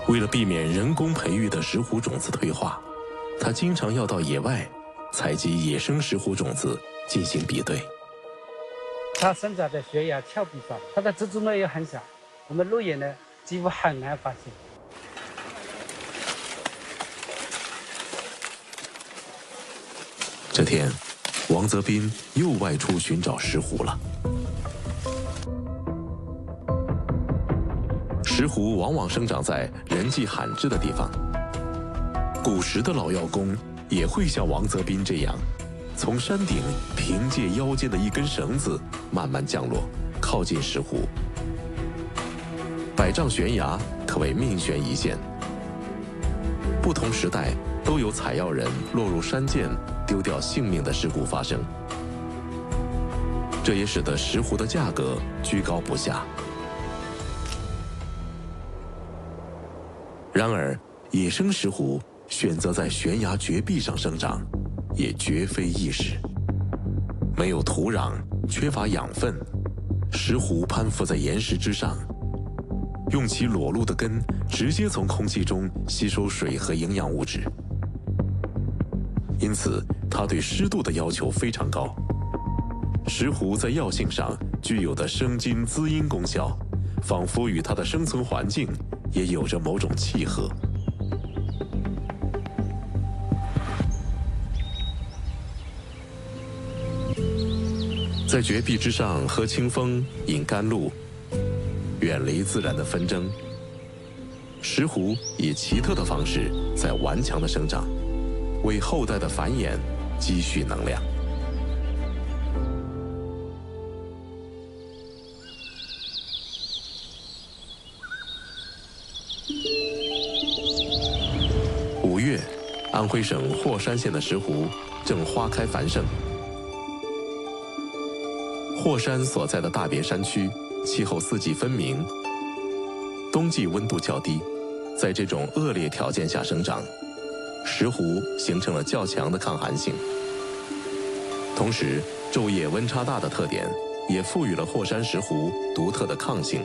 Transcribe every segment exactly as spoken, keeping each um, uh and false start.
为了避免人工培育的石斛种子退化，他经常要到野外采集野生石斛种子进行比对。 它生长在悬崖峭壁上，它的植株呢也很小，我们肉眼呢几乎很难发现。 这天，王泽斌又外出寻找石斛了。石斛往往生长在人迹罕至的地方，古时的老药工也会像王泽斌这样，从山顶凭借腰间的一根绳子慢慢降落，靠近石斛。百丈悬崖可谓命悬一线，不同时代都有采药人落入山涧，丢掉性命的事故发生，这也使得石斛的价格居高不下。然而，野生石斛选择在悬崖绝壁上生长，也绝非易事。没有土壤，缺乏养分，石斛攀附在岩石之上，用其裸露的根直接从空气中吸收水和营养物质，因此它对湿度的要求非常高。石斛在药性上具有的生津滋阴功效，仿佛与它的生存环境也有着某种契合。在绝壁之上喝清风、饮甘露，远离自然的纷争，石斛以奇特的方式在顽强的生长，为后代的繁衍积蓄能量。五月，安徽省霍山县的石斛正花开繁盛。霍山所在的大别山区，气候四季分明，冬季温度较低，在这种恶劣条件下生长，石斛形成了较强的抗寒性。同时，昼夜温差大的特点，也赋予了霍山石斛独特的抗性。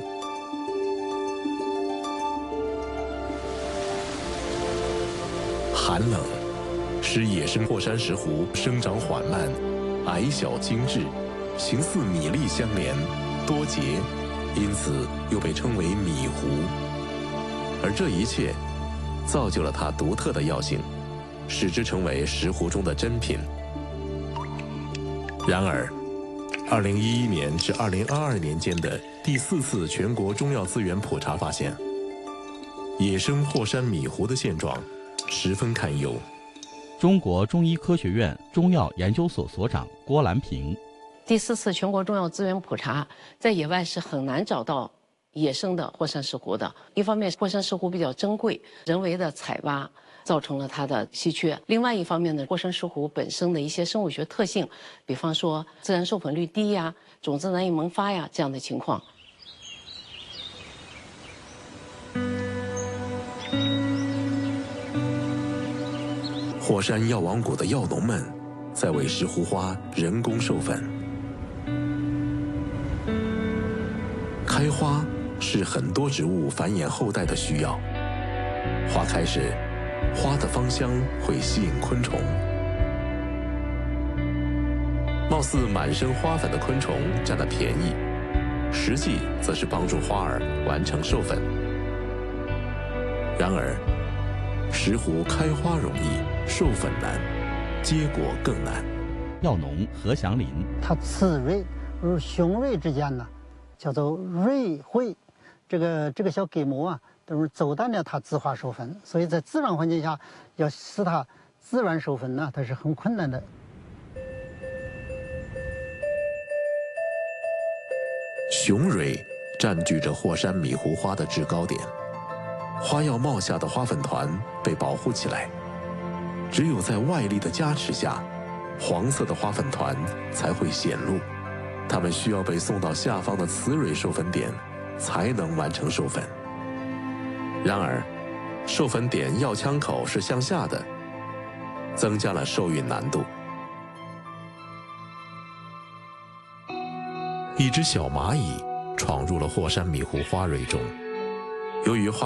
寒冷使野生霍山石斛生长缓慢，矮小精致，形似米粒相连，多节，因此又被称为米斛。而这一切造就了它独特的药性，使之成为石斛中的珍品。然而，二零一一年至二零二二年间的第四次全国中药资源普查发现，野生霍山米斛的现状十分堪忧。 中国中医科学院中药研究所所长郭兰平： 第四次全国中药资源普查，在野外是很难找到野生的霍山石斛的。一方面，霍山石斛比较珍贵，人为的采挖造成了它的稀缺；另外一方面呢，霍山石斛本身的一些生物学特性，比方说自然授粉率低呀、种子难以萌发呀这样的情况。 霍山药王谷的药农们在为石斛花人工授粉。开花是很多植物繁衍后代的需要。花开时，花的芳香会吸引昆虫。貌似满身花粉的昆虫占了便宜，实际则是帮助花儿完成授粉。然而，石斛开花容易，授粉难，结果更难。 药农何祥林： 它雌蕊与雄蕊之间呢，叫做蕊会，这个这个小隔膜啊，都是阻断了它自花授粉，所以在自然环境下要使它自然授粉呢，它是很困难的。 雄蕊占据着霍山米斛花的制高点，花要冒下的花粉团被保护起来，只有在外力的加持下，黄色的花粉团才会显露。它们需要被送到下方的雌蕊授粉点，才能完成授粉。然而，授粉点药腔口是向下的，增加了受孕难度。一只小蚂蚁闯入了霍山米斛花蕊中，由于花